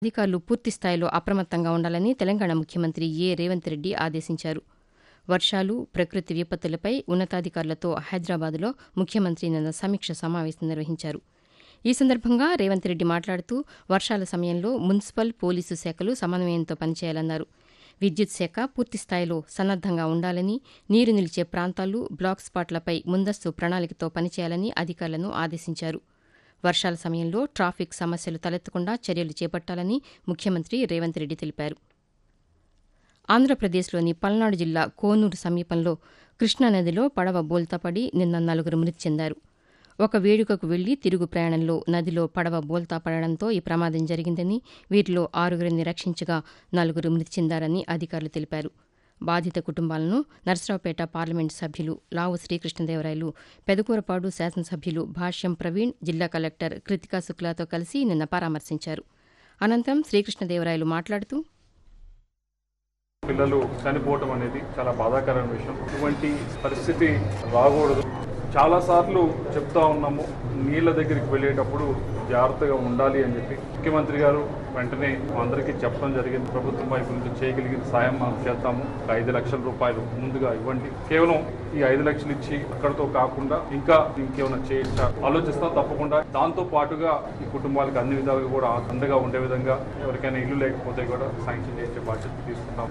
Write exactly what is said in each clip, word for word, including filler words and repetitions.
అధికారులు పూర్తి స్థాయిలో అప్రమత్తంగా ఉండాలని తెలంగాణ ముఖ్యమంత్రి ఏ రేవంత్ రెడ్డి ఆదేశించారు. వర్షాలు, ప్రకృతి విపత్తులపై ఉన్నతాధికారులతో హైదరాబాద్లో ముఖ్యమంత్రి నిన్న సమీక్ష సమావేశం నిర్వహించారు. ఈ సందర్భంగా రేవంత్ రెడ్డి మాట్లాడుతూ వర్షాల సమయంలో మున్సిపల్, పోలీసు శాఖలు సమన్వయంతో పనిచేయాలన్నారు. విద్యుత్ శాఖ పూర్తిస్థాయిలో సన్నద్దంగా ఉండాలని, నీరు నిలిచే ప్రాంతాలు, బ్లాక్ స్పాట్లపై ముందస్తు ప్రణాళికతో పనిచేయాలని అధికారులను ఆదేశించారు. వర్షాల సమయంలో ట్రాఫిక్ సమస్యలు తలెత్తకుండా చర్యలు చేపట్టాలని ముఖ్యమంత్రి రేవంత్ రెడ్డి తెలిపారు. ఆంధ్రప్రదేశ్లోని పల్నాడు జిల్లా కోనూరు సమీపంలో కృష్ణానదిలో పడవ బోల్తాపడి నిన్న నలుగురు మృతి చెందారు. ఒక వేడుకకు వెళ్లి తిరుగు ప్రయాణంలో నదిలో పడవ బోల్తా పడడంతో ఈ ప్రమాదం జరిగిందని, వీరిలో ఆరుగురిని రక్షించగా నలుగురు మృతి చెందారని అధికారులు తెలిపారు. బాధిత కుటుంబాలను నర్సరావుపేట పార్లమెంటు సభ్యులు లావు శ్రీకృష్ణదేవరాయలు, పెదకూరపాడు శాసనసభ్యులు భాష్యం ప్రవీణ్, జిల్లా కలెక్టర్ కృతికా శుక్లాతో కలిసి నిన్న పరామర్శించారు. అనంతరం శ్రీకృష్ణదేవరాయలు మాట్లాడుతూ పిల్లలు చనిపోవటం అనేది చాలా బాధాకరమైన విషయం. ఇటువంటి పరిస్థితి రాకూడదు. చాలాసార్లు చెప్తా ఉన్నాము, నీళ్ళ దగ్గరికి వెళ్ళేటప్పుడు జాగ్రత్తగా ఉండాలి అని చెప్పి ముఖ్యమంత్రి గారు వెంటనే అందరికీ చెప్పడం జరిగింది. ప్రభుత్వం వైపు నుంచి చేయగలిగిన సాయం మనం చేద్దాము. ఐదు లక్షల రూపాయలు ముందుగా ఇవ్వండి. కేవలం ఈ ఐదు లక్షలు ఇచ్చి అక్కడితో కాకుండా ఇంకా ఇంకేమైనా చేయొచ్చా ఆలోచిస్తాం తప్పకుండా. దాంతో పాటుగా ఈ కుటుంబాలకు అన్ని విధాలుగా కూడా అండగా ఉండే విధంగా ఎవరికైనా ఇల్లు లేకపోతే కూడా శాంక్షన్ చేసే బాధ్యత తీసుకుంటాం.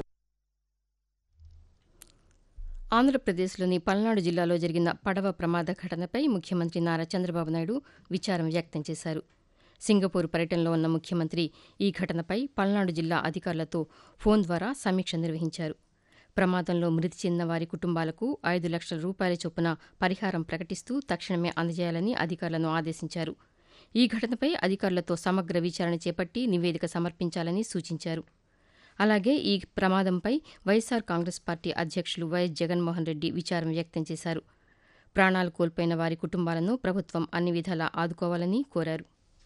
ఆంధ్రప్రదేశ్లోని పల్నాడు జిల్లాలో జరిగిన పడవ ప్రమాద ఘటనపై ముఖ్యమంత్రి నారా చంద్రబాబు నాయుడు విచారం వ్యక్తం చేశారు. సింగపూర్ పర్యటనలో ఉన్న ముఖ్యమంత్రి ఈ ఘటనపై పల్నాడు జిల్లా అధికారులతో ఫోన్ ద్వారా సమీక్ష నిర్వహించారు. ప్రమాదంలో మృతి చెందిన వారి కుటుంబాలకు ఐదు లక్షల రూపాయల చొప్పున పరిహారం ప్రకటిస్తూ తక్షణమే అందజేయాలని అధికారులను ఆదేశించారు. ఈ ఘటనపై అధికారులతో సమగ్ర విచారణ చేపట్టి నివేదిక సమర్పించాలని సూచించారు. అలాగే ఈ ప్రమాదంపై వైఎస్సార్ కాంగ్రెస్ పార్టీ అధ్యక్షులు వైఎస్ జగన్మోహన్ రెడ్డి విచారం వ్యక్తం చేశారు. ప్రాణాలు కోల్పోయిన వారి కుటుంబాలను ప్రభుత్వం అన్ని విధాలా ఆదుకోవాలని కోరారు.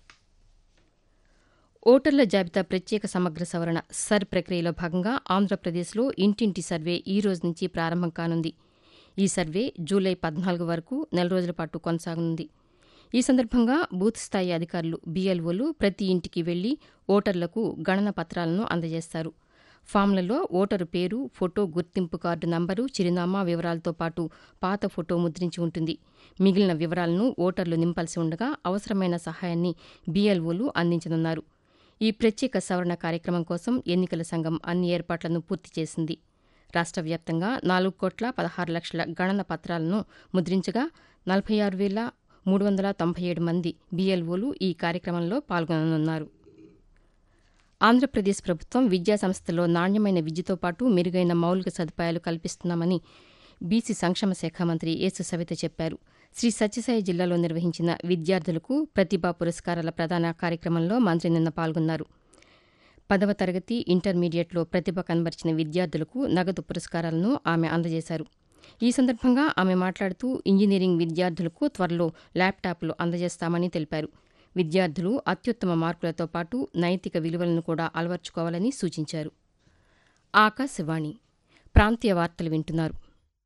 ఓటర్ల జాబితా ప్రత్యేక సమగ్ర సవరణ సర్ ప్రక్రియలో భాగంగా ఆంధ్రప్రదేశ్లో ఇంటింటి సర్వే ఈ రోజు నుంచి ప్రారంభం కానుంది. ఈ సర్వే జూలై పద్నాలుగు వరకు నెల రోజుల పాటు కొనసాగనుంది. ఈ సందర్భంగా బూత్ స్థాయి అధికారులు, బీఎల్ఓలు ప్రతి ఇంటికి వెళ్లి ఓటర్లకు గణన పత్రాలను అందజేస్తారు. ఫామ్లలో ఓటరు పేరు, ఫోటో, గుర్తింపు కార్డు నంబరు, చిరునామా వివరాలతో పాటు పాత ఫోటో ముద్రించి ఉంటుంది. మిగిలిన వివరాలను ఓటర్లు నింపాల్సి ఉండగా అవసరమైన సహాయాన్ని బీఎల్ఓలు అందించనున్నారు. ఈ ప్రత్యేక సవరణ కార్యక్రమం కోసం ఎన్నికల సంఘం అన్ని ఏర్పాట్లను పూర్తి చేసింది. రాష్ట్ర వ్యాప్తంగా నాలుగు కోట్ల పదహారు లక్షల గణన పత్రాలను ముద్రించగా నలభై ఆరు వేల మూడు వందల తొంభై ఏడు మంది బీఎల్ఓలు ఈ కార్యక్రమంలో పాల్గొననున్నారు. ఆంధ్రప్రదేశ్ ప్రభుత్వం విద్యాసంస్థల్లో నాణ్యమైన విద్యతో పాటు మెరుగైన మౌలిక సదుపాయాలు కల్పిస్తున్నామని బీసీ సంక్షేమ శాఖ మంత్రి యేసు సవిత చెప్పారు. శ్రీ సత్యసాయి జిల్లాలో నిర్వహించిన విద్యార్థులకు ప్రతిభా పురస్కారాల ప్రదాన కార్యక్రమంలో మంత్రి నిన్న పాల్గొన్నారు. పదవ తరగతి, ఇంటర్మీడియట్లో ప్రతిభ కనబరిచిన విద్యార్థులకు నగదు పురస్కారాలను ఆమె అందజేశారు. ఈ సందర్భంగా ఆమె మాట్లాడుతూ ఇంజనీరింగ్ విద్యార్థులకు త్వరలో ల్యాప్టాప్లు అందజేస్తామని తెలిపారు. విద్యార్థులు అత్యుత్తమ మార్కులతో పాటు నైతిక విలువలను కూడా అలవర్చుకోవాలని సూచించారు. ఆకాశవాణి ప్రాంతీయ వార్తలు వింటున్నారు.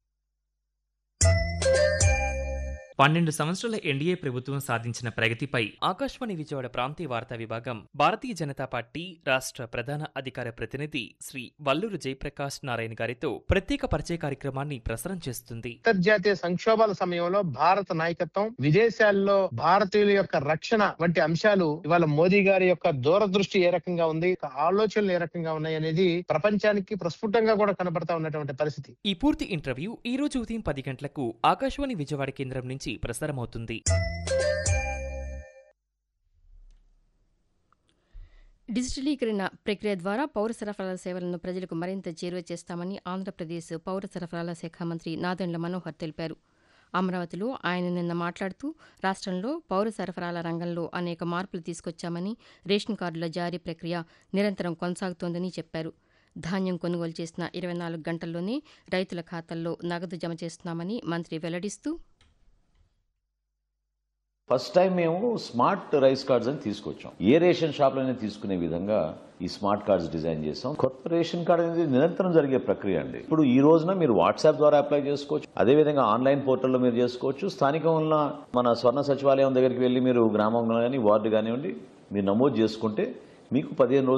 పన్నెండు సంవత్సరాల ఎన్డీఏ ప్రభుత్వం సాధించిన ప్రగతిపై ఆకాశవాణి విజయవాడ ప్రాంతీయ వార్తా విభాగం భారతీయ జనతా పార్టీ రాష్ట్ర ప్రధాన అధికార ప్రతినిధి శ్రీ వల్లూరు జయప్రకాష్ నారాయణ గారితో ప్రత్యేక పరిచయ కార్యక్రమాన్ని ప్రసారం చేస్తుంది. అంతర్జాతీయ సంక్షోభాల సమయంలో భారత నాయకత్వం, విదేశాల్లో భారతీయుల యొక్క రక్షణ వంటి అంశాలు ఇవాళ మోదీ గారి యొక్క దూరదృష్టి ఏ రకంగా ఉంది, ఆలోచనలు ఏ రకంగా ఉన్నాయి అనేది ప్రపంచానికి ప్రస్ఫుటంగా కూడా కనబడతా ఉన్నటువంటి పరిస్థితి. ఈ పూర్తి ఇంటర్వ్యూ ఈ రోజు ఉదయం పది గంటలకు ఆకాశవాణి విజయవాడ కేంద్రం నుంచి ప్రసారమవుతుంది. డిజిటలీకరణ ప్రక్రియ ద్వారా పౌర సరఫరాల సేవలను ప్రజలకు మరింత చేరువ చేస్తామని ఆంధ్రప్రదేశ్ పౌర సరఫరాల శాఖ మంత్రి నాదెండ్ల మనోహర్ తెలిపారు. అమరావతిలో ఆయన నిన్న మాట్లాడుతూ రాష్ట్రంలో పౌర సరఫరాల రంగంలో అనేక మార్పులు తీసుకొచ్చామని, రేషన్ కార్డుల జారీ ప్రక్రియ నిరంతరం కొనసాగుతోందని చెప్పారు. ధాన్యం కొనుగోలు చేసిన ఇరవై నాలుగు గంటల్లోనే రైతుల ఖాతాల్లో నగదు జమ చేస్తున్నామని మంత్రి వెల్లడిస్తూ, ఫస్ట్ టైం మేము స్మార్ట్ రైస్ కార్డ్స్ అని తీసుకొచ్చాం. ఏ రేషన్ షాప్లోనే తీసుకునే విధంగా ఈ స్మార్ట్ కార్డ్స్ డిజైన్ చేస్తాం. కొత్త రేషన్ కార్డ్ అనేది నిరంతరం జరిగే ప్రక్రియ అండి. ఇప్పుడు ఈ రోజున మీరు వాట్సాప్ ద్వారా అప్లై చేసుకోవచ్చు, అదేవిధంగా ఆన్లైన్ పోర్టల్లో మీరు చేసుకోవచ్చు. స్థానికంగా మన స్వర్ణ సచివాలయం దగ్గరికి వెళ్ళి మీరు గ్రామంలో కానీ వార్డు కానివ్వండి మీరు నమోదు చేసుకుంటే మీకు పదిహేను రోజులు